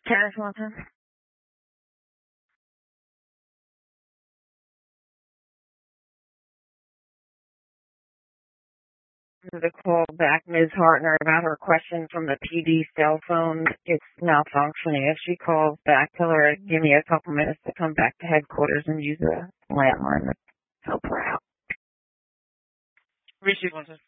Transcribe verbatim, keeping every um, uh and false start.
Karen Swanson. The call back, Miz Hartner, about her question from the P D cell phone. It's malfunctioning. If she calls back, tell her to give me a couple minutes to come back to headquarters and use the landline to help her out. Richie Swanson.